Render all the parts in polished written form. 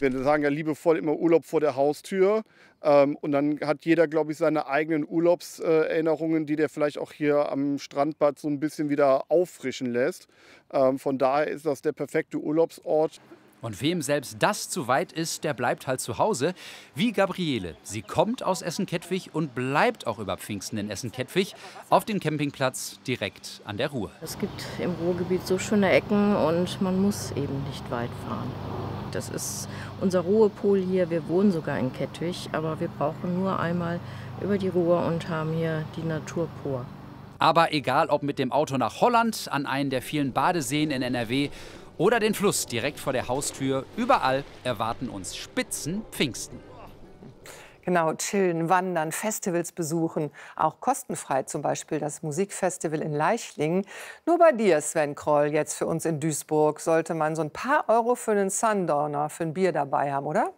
Wir sagen ja liebevoll immer Urlaub vor der Haustür. Und dann hat jeder, glaube ich, seine eigenen Urlaubserinnerungen, die der vielleicht auch hier am Strandbad so ein bisschen wieder auffrischen lässt. Von daher ist das der perfekte Urlaubsort. Und wem selbst das zu weit ist, der bleibt halt zu Hause. Wie Gabriele. Sie kommt aus Essen-Kettwig und bleibt auch über Pfingsten in Essen-Kettwig auf dem Campingplatz direkt an der Ruhr. Es gibt im Ruhrgebiet so schöne Ecken und man muss eben nicht weit fahren. Das ist unser Ruhepol hier. Wir wohnen sogar in Kettwig, aber wir brauchen nur einmal über die Ruhr und haben hier die Natur pur. Aber egal ob mit dem Auto nach Holland, an einen der vielen Badeseen in NRW oder den Fluss direkt vor der Haustür, überall erwarten uns Spitzen-Pfingsten. Genau, chillen, wandern, Festivals besuchen, auch kostenfrei, zum Beispiel das Musikfestival in Leichlingen. Nur bei dir, Sven Kroll, jetzt für uns in Duisburg, sollte man so ein paar Euro für einen Sundowner, für ein Bier dabei haben, oder?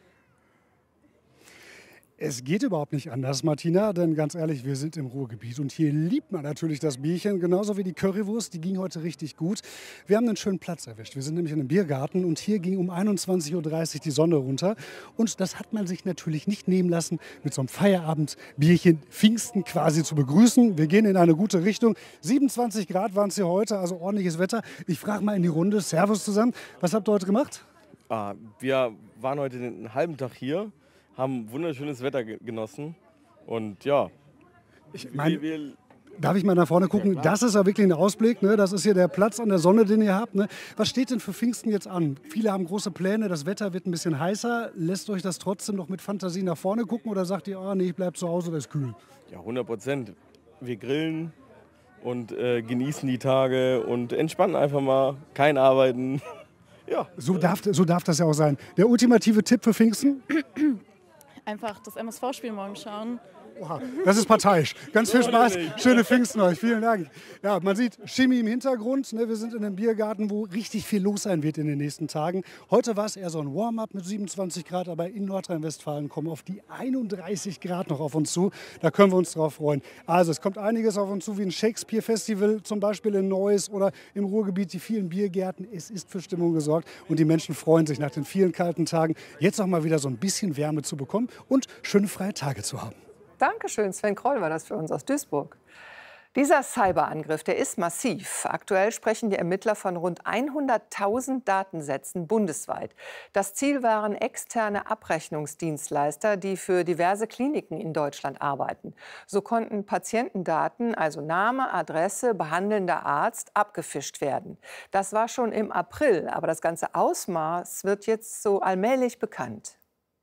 Es geht überhaupt nicht anders, Martina, denn ganz ehrlich, wir sind im Ruhrgebiet und hier liebt man natürlich das Bierchen, genauso wie die Currywurst, die ging heute richtig gut. Wir haben einen schönen Platz erwischt, wir sind nämlich in einem Biergarten und hier ging um 21:30 Uhr die Sonne runter und das hat man sich natürlich nicht nehmen lassen, mit so einem Feierabendbierchen Pfingsten quasi zu begrüßen. Wir gehen in eine gute Richtung, 27 Grad waren es hier heute, also ordentliches Wetter. Ich frage mal in die Runde, Servus zusammen, was habt ihr heute gemacht? Wir waren heute einen halben Tag hier, haben wunderschönes Wetter genossen und ja. Darf ich mal nach vorne gucken? Ja, das ist ja wirklich ein Ausblick, ne? Das ist hier der Platz an der Sonne, den ihr habt. Ne? Was steht denn für Pfingsten jetzt an? Viele haben große Pläne, das Wetter wird ein bisschen heißer. Lässt euch das trotzdem noch mit Fantasie nach vorne gucken oder sagt ihr, nee, ich bleib zu Hause, das ist kühl? Ja, 100%. Wir grillen und genießen die Tage und entspannen einfach mal, kein Arbeiten. Ja. So darf das ja auch sein. Der ultimative Tipp für Pfingsten? Einfach das MSV-Spiel morgen schauen. Oha, das ist parteiisch. Ganz viel Spaß. Schöne Pfingsten euch. Vielen Dank. Ja, man sieht Chemie im Hintergrund. Ne? Wir sind in einem Biergarten, wo richtig viel los sein wird in den nächsten Tagen. Heute war es eher so ein Warm-up mit 27 Grad, aber in Nordrhein-Westfalen kommen auf die 31 Grad noch auf uns zu. Da können wir uns drauf freuen. Also es kommt einiges auf uns zu, wie ein Shakespeare-Festival zum Beispiel in Neuss oder im Ruhrgebiet die vielen Biergärten. Es ist für Stimmung gesorgt und die Menschen freuen sich nach den vielen kalten Tagen, jetzt auch mal wieder so ein bisschen Wärme zu bekommen und schöne freie Tage zu haben. Dankeschön, Sven Kroll war das für uns aus Duisburg. Dieser Cyberangriff, der ist massiv. Aktuell sprechen die Ermittler von rund 100.000 Datensätzen bundesweit. Das Ziel waren externe Abrechnungsdienstleister, die für diverse Kliniken in Deutschland arbeiten. So konnten Patientendaten, also Name, Adresse, behandelnder Arzt, abgefischt werden. Das war schon im April, aber das ganze Ausmaß wird jetzt so allmählich bekannt.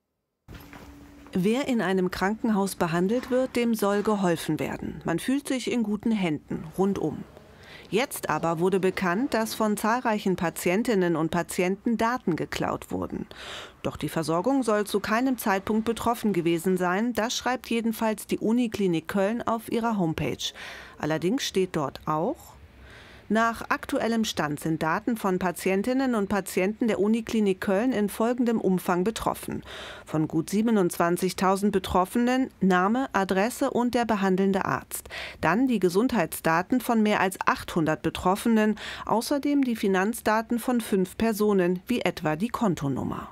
Wer in einem Krankenhaus behandelt wird, dem soll geholfen werden. Man fühlt sich in guten Händen, rundum. Jetzt aber wurde bekannt, dass von zahlreichen Patientinnen und Patienten Daten geklaut wurden. Doch die Versorgung soll zu keinem Zeitpunkt betroffen gewesen sein. Das schreibt jedenfalls die Uniklinik Köln auf ihrer Homepage. Allerdings steht dort auch: Nach aktuellem Stand sind Daten von Patientinnen und Patienten der Uniklinik Köln in folgendem Umfang betroffen. Von gut 27.000 Betroffenen Name, Adresse und der behandelnde Arzt. Dann die Gesundheitsdaten von mehr als 800 Betroffenen, außerdem die Finanzdaten von 5 Personen, wie etwa die Kontonummer.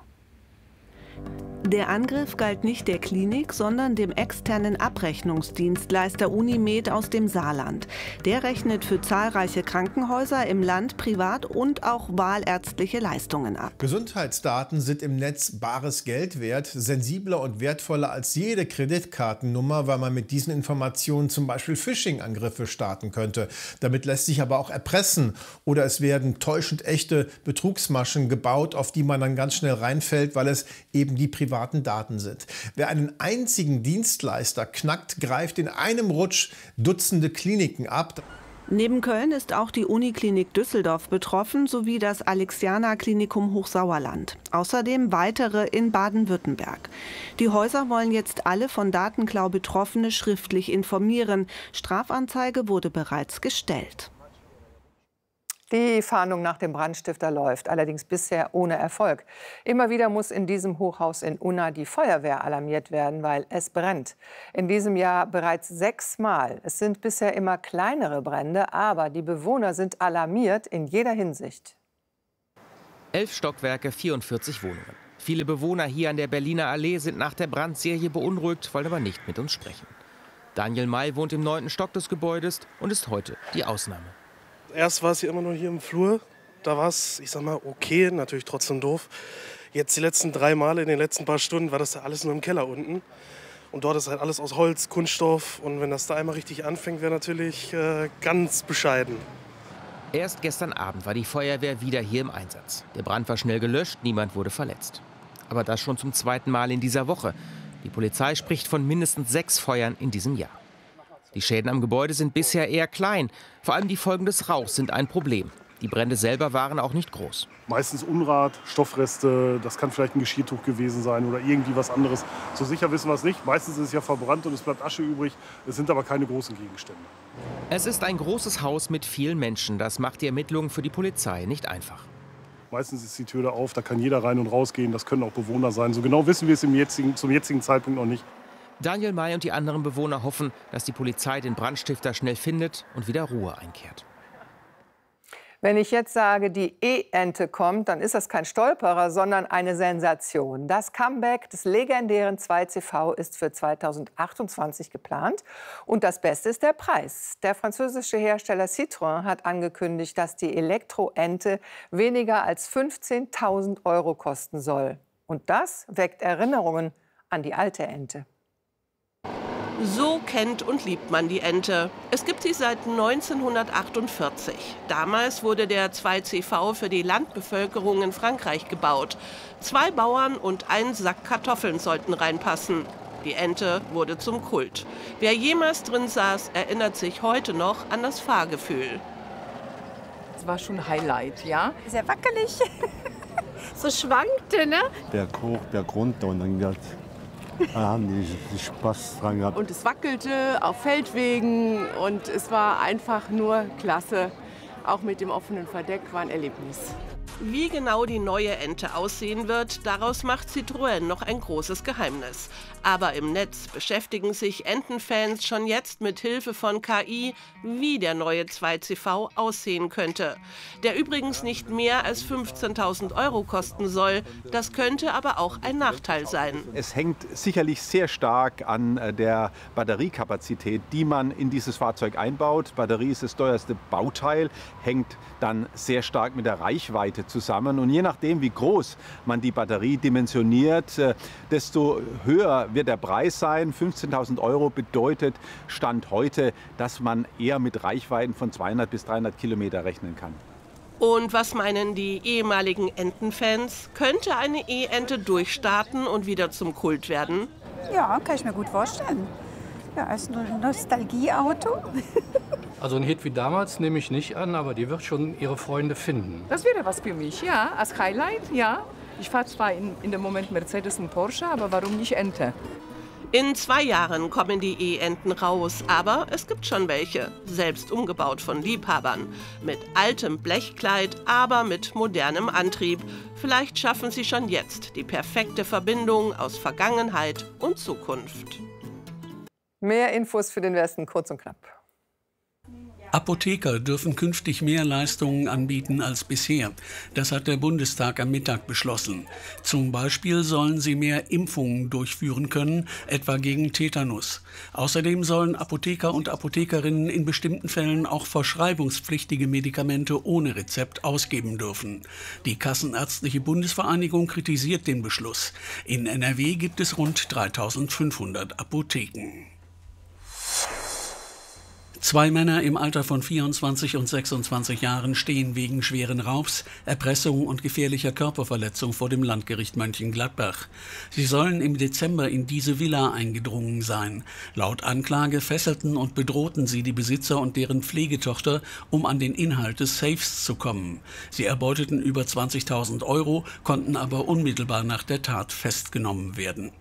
Der Angriff galt nicht der Klinik, sondern dem externen Abrechnungsdienstleister Unimed aus dem Saarland. Der rechnet für zahlreiche Krankenhäuser im Land privat und auch wahlärztliche Leistungen ab. Gesundheitsdaten sind im Netz bares Geld wert, sensibler und wertvoller als jede Kreditkartennummer, weil man mit diesen Informationen zum Beispiel Phishing-Angriffe starten könnte. Damit lässt sich aber auch erpressen oder es werden täuschend echte Betrugsmaschen gebaut, auf die man dann ganz schnell reinfällt, weil es eben die privaten Daten sind. Wer einen einzigen Dienstleister knackt, greift in einem Rutsch Dutzende Kliniken ab. Neben Köln ist auch die Uniklinik Düsseldorf betroffen, sowie das Alexiana-Klinikum Hochsauerland. Außerdem weitere in Baden-Württemberg. Die Häuser wollen jetzt alle von Datenklau Betroffene schriftlich informieren. Strafanzeige wurde bereits gestellt. Die Fahndung nach dem Brandstifter läuft, allerdings bisher ohne Erfolg. Immer wieder muss in diesem Hochhaus in Unna die Feuerwehr alarmiert werden, weil es brennt. In diesem Jahr bereits 6 Mal. Es sind bisher immer kleinere Brände, aber die Bewohner sind alarmiert in jeder Hinsicht. 11 Stockwerke, 44 Wohnungen. Viele Bewohner hier an der Berliner Allee sind nach der Brandserie beunruhigt, wollen aber nicht mit uns sprechen. Daniel May wohnt im 9. Stock des Gebäudes und ist heute die Ausnahme. Erst war es hier immer nur hier im Flur. Da war es, ich sag mal, okay, natürlich trotzdem doof. Jetzt die letzten 3 Male in den letzten paar Stunden war das da alles nur im Keller unten. Und dort ist halt alles aus Holz, Kunststoff. Und wenn das da einmal richtig anfängt, wäre natürlich ganz bescheiden. Erst gestern Abend war die Feuerwehr wieder hier im Einsatz. Der Brand war schnell gelöscht, niemand wurde verletzt. Aber das schon zum 2. Mal in dieser Woche. Die Polizei spricht von mindestens 6 Feuern in diesem Jahr. Die Schäden am Gebäude sind bisher eher klein. Vor allem die Folgen des Rauchs sind ein Problem. Die Brände selber waren auch nicht groß. Meistens Unrat, Stoffreste, das kann vielleicht ein Geschirrtuch gewesen sein oder irgendwie was anderes. So sicher wissen wir es nicht. Meistens ist es ja verbrannt und es bleibt Asche übrig. Es sind aber keine großen Gegenstände. Es ist ein großes Haus mit vielen Menschen. Das macht die Ermittlungen für die Polizei nicht einfach. Meistens ist die Tür da auf, da kann jeder rein und rausgehen. Das können auch Bewohner sein. So genau wissen wir es zum jetzigen Zeitpunkt noch nicht. Daniel May und die anderen Bewohner hoffen, dass die Polizei den Brandstifter schnell findet und wieder Ruhe einkehrt. Wenn ich jetzt sage, die E-Ente kommt, dann ist das kein Stolperer, sondern eine Sensation. Das Comeback des legendären 2CV ist für 2028 geplant. Und das Beste ist der Preis. Der französische Hersteller Citroën hat angekündigt, dass die Elektroente weniger als 15.000 € kosten soll. Und das weckt Erinnerungen an die alte Ente. So kennt und liebt man die Ente. Es gibt sie seit 1948. Damals wurde der 2CV für die Landbevölkerung in Frankreich gebaut. 2 Bauern und ein Sack Kartoffeln sollten reinpassen. Die Ente wurde zum Kult. Wer jemals drin saß, erinnert sich heute noch an das Fahrgefühl. Es war schon Highlight, ja? Sehr wackelig. So schwankte, ne? Berg hoch, Berg runter und dann haben die Spaß dran gehabt. Und es wackelte auf Feldwegen und es war einfach nur klasse. Auch mit dem offenen Verdeck war ein Erlebnis. Wie genau die neue Ente aussehen wird, daraus macht Citroën noch ein großes Geheimnis. Aber im Netz beschäftigen sich Entenfans schon jetzt mit Hilfe von KI, wie der neue 2CV aussehen könnte. Der übrigens nicht mehr als 15.000 € kosten soll. Das könnte aber auch ein Nachteil sein. Es hängt sicherlich sehr stark an der Batteriekapazität, die man in dieses Fahrzeug einbaut. Batterie ist das teuerste Bauteil, hängt dann sehr stark mit der Reichweite zusammen. Und je nachdem, wie groß man die Batterie dimensioniert, desto höher wird der Preis sein. 15.000 € bedeutet Stand heute, dass man eher mit Reichweiten von 200 bis 300 Kilometer rechnen kann. Und was meinen die ehemaligen Entenfans? Könnte eine E-Ente durchstarten und wieder zum Kult werden? Ja, kann ich mir gut vorstellen. Ja, als Nostalgieauto. Also ein Hit wie damals nehme ich nicht an, aber die wird schon ihre Freunde finden. Das wäre was für mich, ja, als Highlight, ja. Ich fahre zwar in dem Moment Mercedes und Porsche, aber warum nicht Ente? In 2 Jahren kommen die E-Enten raus, aber es gibt schon welche, selbst umgebaut von Liebhabern. Mit altem Blechkleid, aber mit modernem Antrieb. Vielleicht schaffen sie schon jetzt die perfekte Verbindung aus Vergangenheit und Zukunft. Mehr Infos für den Westen, kurz und knapp. Apotheker dürfen künftig mehr Leistungen anbieten als bisher. Das hat der Bundestag am Mittag beschlossen. Zum Beispiel sollen sie mehr Impfungen durchführen können, etwa gegen Tetanus. Außerdem sollen Apotheker und Apothekerinnen in bestimmten Fällen auch verschreibungspflichtige Medikamente ohne Rezept ausgeben dürfen. Die Kassenärztliche Bundesvereinigung kritisiert den Beschluss. In NRW gibt es rund 3.500 Apotheken. 2 Männer im Alter von 24 und 26 Jahren stehen wegen schweren Raubs, Erpressung und gefährlicher Körperverletzung vor dem Landgericht Mönchengladbach. Sie sollen im Dezember in diese Villa eingedrungen sein. Laut Anklage fesselten und bedrohten sie die Besitzer und deren Pflegetochter, um an den Inhalt des Safes zu kommen. Sie erbeuteten über 20.000 €, konnten aber unmittelbar nach der Tat festgenommen werden.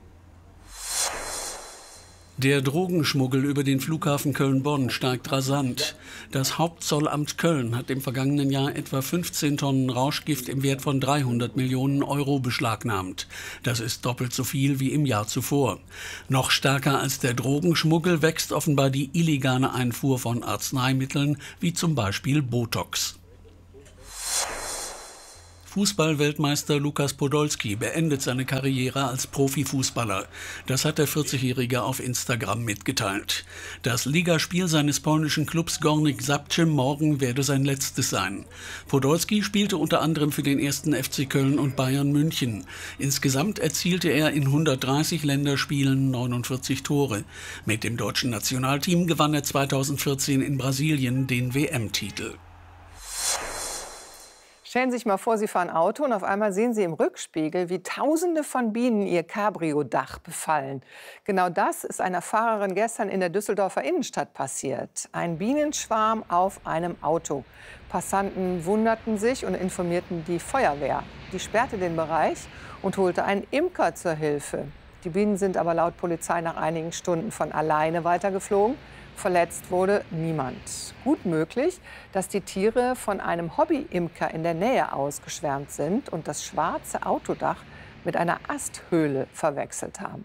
Der Drogenschmuggel über den Flughafen Köln-Bonn steigt rasant. Das Hauptzollamt Köln hat im vergangenen Jahr etwa 15 Tonnen Rauschgift im Wert von 300 Millionen € beschlagnahmt. Das ist doppelt so viel wie im Jahr zuvor. Noch stärker als der Drogenschmuggel wächst offenbar die illegale Einfuhr von Arzneimitteln, wie zum Beispiel Botox. Fußball-Weltmeister Lukas Podolski beendet seine Karriere als Profifußballer. Das hat der 40-Jährige auf Instagram mitgeteilt. Das Ligaspiel seines polnischen Clubs Górnik Zabrze morgen werde sein letztes sein. Podolski spielte unter anderem für den 1. FC Köln und Bayern München. Insgesamt erzielte er in 130 Länderspielen 49 Tore. Mit dem deutschen Nationalteam gewann er 2014 in Brasilien den WM-Titel. Stellen Sie sich mal vor, Sie fahren Auto und auf einmal sehen Sie im Rückspiegel, wie Tausende von Bienen Ihr Cabrio-Dach befallen. Genau das ist einer Fahrerin gestern in der Düsseldorfer Innenstadt passiert. Ein Bienenschwarm auf einem Auto. Passanten wunderten sich und informierten die Feuerwehr. Die sperrte den Bereich und holte einen Imker zur Hilfe. Die Bienen sind aber laut Polizei nach einigen Stunden von alleine weitergeflogen. Verletzt wurde niemand. Gut möglich, dass die Tiere von einem Hobby-Imker in der Nähe ausgeschwärmt sind und das schwarze Autodach mit einer Asthöhle verwechselt haben.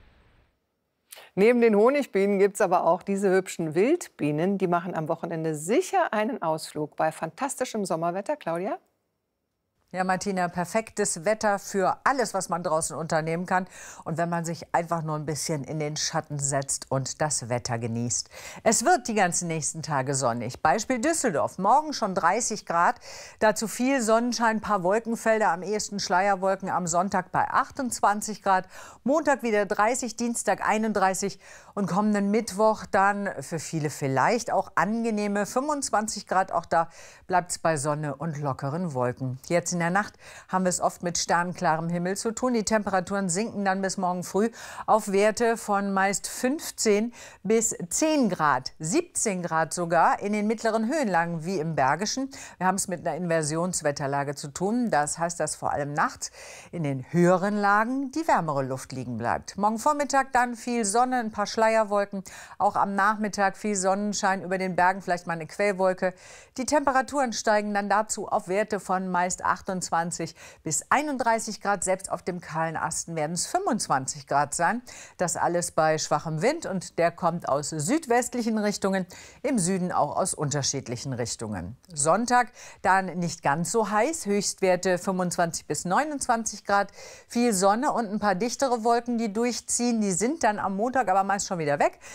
Neben den Honigbienen gibt es aber auch diese hübschen Wildbienen. Die machen am Wochenende sicher einen Ausflug bei fantastischem Sommerwetter. Claudia? Ja, Martina, perfektes Wetter für alles, was man draußen unternehmen kann. Und wenn man sich einfach nur ein bisschen in den Schatten setzt und das Wetter genießt. Es wird die ganzen nächsten Tage sonnig. Beispiel Düsseldorf. Morgen schon 30 Grad. Dazu viel Sonnenschein, ein paar Wolkenfelder, am ehesten Schleierwolken. Am Sonntag bei 28 Grad. Montag wieder 30, Dienstag 31. Und kommenden Mittwoch dann für viele vielleicht auch angenehme 25 Grad. Auch da bleibt es bei Sonne und lockeren Wolken. Jetzt in der Nacht haben wir es oft mit sternklarem Himmel zu tun. Die Temperaturen sinken dann bis morgen früh auf Werte von meist 15 bis 10 Grad, 17 Grad sogar in den mittleren Höhenlagen wie im Bergischen. Wir haben es mit einer Inversionswetterlage zu tun. Das heißt, dass vor allem nachts in den höheren Lagen die wärmere Luft liegen bleibt. Morgen Vormittag dann viel Sonne, ein paar Schleierwolken. Auch am Nachmittag viel Sonnenschein, über den Bergen vielleicht mal eine Quellwolke. Die Temperaturen steigen dann dazu auf Werte von meist 28 bis 31 Grad. Selbst auf dem kahlen Asten werden es 25 Grad sein. Das alles bei schwachem Wind und der kommt aus südwestlichen Richtungen, im Süden auch aus unterschiedlichen Richtungen. Sonntag dann nicht ganz so heiß, Höchstwerte 25 bis 29 Grad. Viel Sonne und ein paar dichtere Wolken, die durchziehen. Die sind dann am Montag aber meist schon wieder weg.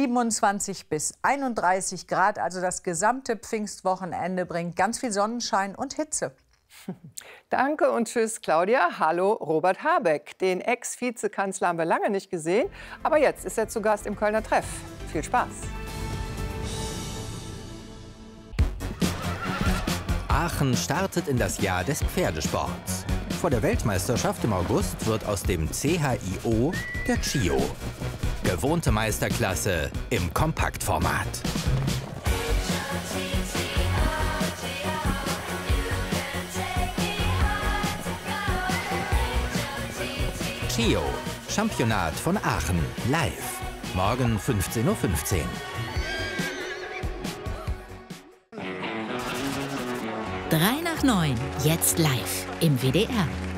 27 bis 31 Grad, also das gesamte Pfingstwochenende bringt ganz viel Sonnenschein und Hitze. Danke und tschüss, Claudia. Hallo, Robert Habeck. Den Ex-Vizekanzler haben wir lange nicht gesehen, aber jetzt ist er zu Gast im Kölner Treff. Viel Spaß. Aachen startet in das Jahr des Pferdesports. Vor der Weltmeisterschaft im August wird aus dem CHIO der CHIO. Gewohnte Meisterklasse im Kompaktformat. CHIO, Championat von Aachen, live. Morgen 15:15 Uhr. 3 nach 9, jetzt live im WDR.